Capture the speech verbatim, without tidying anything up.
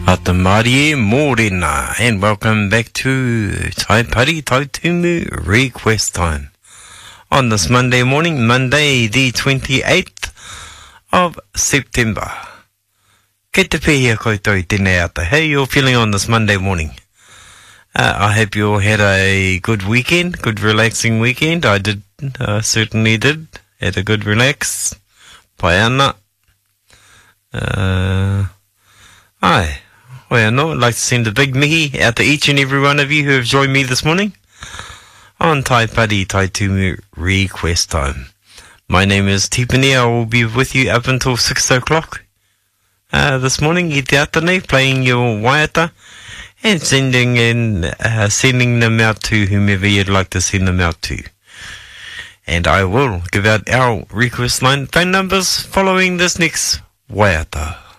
Ata Marie Morena, and welcome back to Tai Pari Tai Tumu Request Time. On this Monday morning, Monday the twenty-eighth of September. Kei te pēhia koutou I tēnei ata. How are you all feeling on this Monday morning? Uh, I hope you all had a good weekend, good relaxing weekend. I did, uh, certainly did. Had a good relax. Pai ana. Uh, aye. Well, no, I'd like to send a big mihi out to each and every one of you who have joined me this morning on Tai Pari Tai Tumu Request Time. My name is Tipene. I will be with you up until six o'clock uh, this morning. I te atanei, playing your waiata and sending in, uh, sending them out to whomever you'd like to send them out to. And I will give out our request line phone numbers following this next waiata.